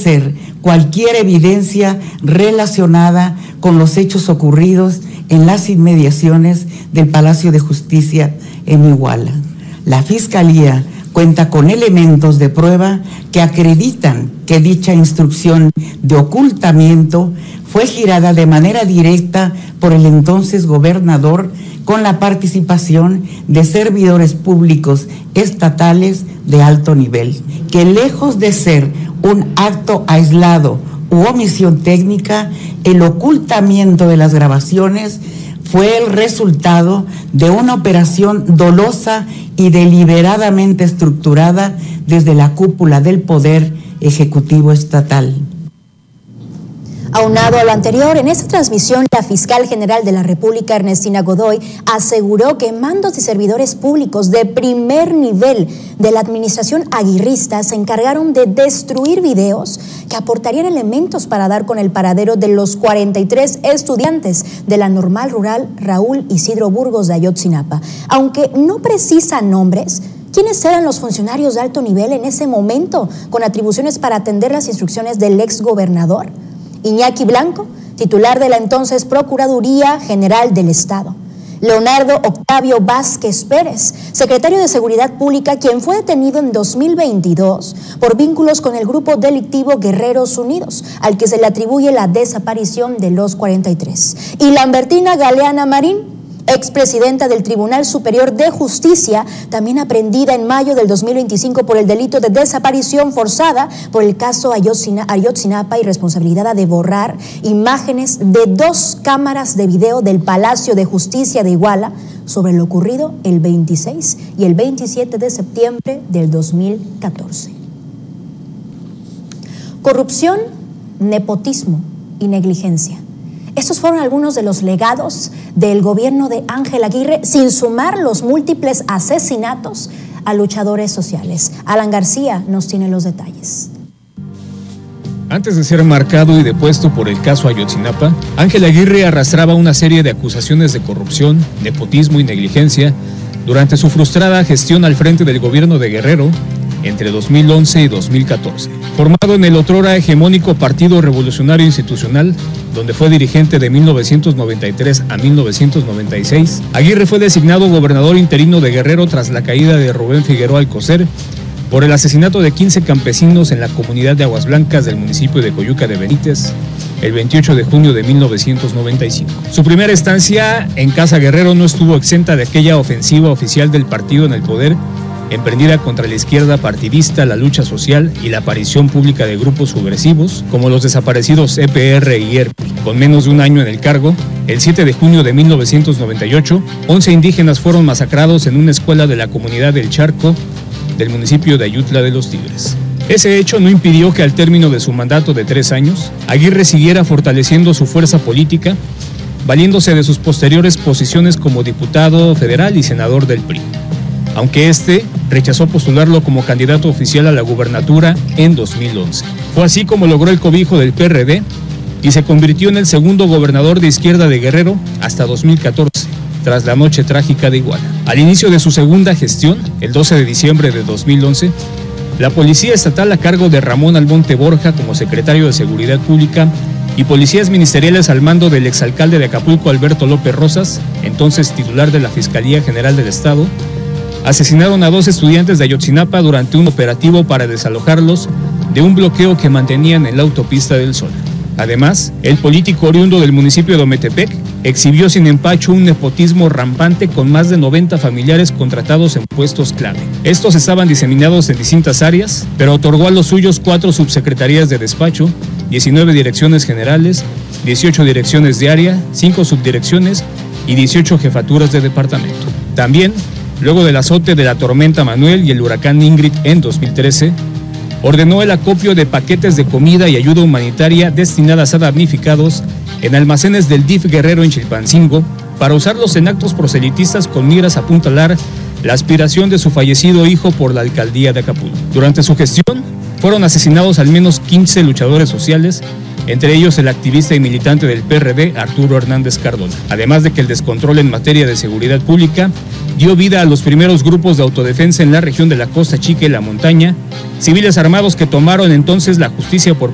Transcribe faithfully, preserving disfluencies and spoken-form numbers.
esclarecer cualquier evidencia relacionada con los hechos ocurridos en las inmediaciones del Palacio de Justicia en Iguala. La Fiscalía cuenta con elementos de prueba que acreditan que dicha instrucción de ocultamiento fue girada de manera directa por el entonces gobernador con la participación de servidores públicos estatales de alto nivel, que lejos de ser un acto aislado u omisión técnica, el ocultamiento de las grabaciones fue el resultado de una operación dolosa y deliberadamente estructurada desde la cúpula del Poder Ejecutivo Estatal. Aunado a lo anterior, en esta transmisión, la fiscal general de la República, Ernestina Godoy, aseguró que mandos y servidores públicos de primer nivel de la administración aguirrista se encargaron de destruir videos que aportarían elementos para dar con el paradero de los cuarenta y tres estudiantes de la Normal Rural Raúl Isidro Burgos de Ayotzinapa. Aunque no precisa nombres, ¿quiénes eran los funcionarios de alto nivel en ese momento con atribuciones para atender las instrucciones del exgobernador? Iñaki Blanco, titular de la entonces Procuraduría General del Estado. Leonardo Octavio Vázquez Pérez, secretario de Seguridad Pública, quien fue detenido en dos mil veintidós por vínculos con el grupo delictivo Guerreros Unidos, al que se le atribuye la desaparición de los cuarenta y tres. Y Lambertina Galeana Marín, expresidenta del Tribunal Superior de Justicia, también aprehendida en mayo del dos mil veinticinco por el delito de desaparición forzada por el caso Ayotzinapa y responsabilidad de borrar imágenes de dos cámaras de video del Palacio de Justicia de Iguala sobre lo ocurrido el veintiséis y el veintisiete de septiembre del dos mil catorce. Corrupción, nepotismo y negligencia. Estos fueron algunos de los legados del gobierno de Ángel Aguirre, sin sumar los múltiples asesinatos a luchadores sociales. Alan García nos tiene los detalles. Antes de ser marcado y depuesto por el caso Ayotzinapa, Ángel Aguirre arrastraba una serie de acusaciones de corrupción, nepotismo y negligencia durante su frustrada gestión al frente del gobierno de Guerrero entre dos mil once y dos mil catorce. Formado en el otrora hegemónico Partido Revolucionario Institucional, donde fue dirigente de mil novecientos noventa y tres a mil novecientos noventa y seis, Aguirre fue designado gobernador interino de Guerrero tras la caída de Rubén Figueroa Alcocer por el asesinato de quince campesinos en la comunidad de Aguas Blancas del municipio de Coyuca de Benítez el veintiocho de junio de mil novecientos noventa y cinco. Su primera estancia en Casa Guerrero no estuvo exenta de aquella ofensiva oficial del partido en el poder, emprendida contra la izquierda partidista, la lucha social y la aparición pública de grupos subversivos como los desaparecidos E P R y E R P. Con menos de un año en el cargo, el siete de junio de mil novecientos noventa y ocho, once indígenas fueron masacrados en una escuela de la comunidad del Charco del municipio de Ayutla de los Tigres. Ese hecho no impidió que al término de su mandato de tres años, Aguirre siguiera fortaleciendo su fuerza política, valiéndose de sus posteriores posiciones como diputado federal y senador del P R I. Aunque este rechazó postularlo como candidato oficial a la gubernatura en dos mil once. Fue así como logró el cobijo del P R D y se convirtió en el segundo gobernador de izquierda de Guerrero hasta dos mil catorce, tras la noche trágica de Iguala. Al inicio de su segunda gestión, el doce de diciembre de dos mil once, la Policía Estatal a cargo de Ramón Almonte Borja como secretario de Seguridad Pública y policías ministeriales al mando del exalcalde de Acapulco, Alberto López Rosas, entonces titular de la Fiscalía General del Estado, asesinaron a dos estudiantes de Ayotzinapa durante un operativo para desalojarlos de un bloqueo que mantenían en la autopista del Sol. Además, el político oriundo del municipio de Ometepec exhibió sin empacho un nepotismo rampante con más de noventa familiares contratados en puestos clave. Estos estaban diseminados en distintas áreas, pero otorgó a los suyos cuatro subsecretarías de despacho, diecinueve direcciones generales, dieciocho direcciones de área, cinco subdirecciones y dieciocho jefaturas de departamento. También, luego del azote de la tormenta Manuel y el huracán Ingrid en dos mil trece, ordenó el acopio de paquetes de comida y ayuda humanitaria destinadas a damnificados en almacenes del D I F Guerrero en Chilpancingo para usarlos en actos proselitistas con miras a apuntalar la aspiración de su fallecido hijo por la alcaldía de Acapulco. Durante su gestión, fueron asesinados al menos quince luchadores sociales, entre ellos el activista y militante del P R D, Arturo Hernández Cardona. Además de que el descontrol en materia de seguridad pública dio vida a los primeros grupos de autodefensa en la región de la Costa Chica y la Montaña, civiles armados que tomaron entonces la justicia por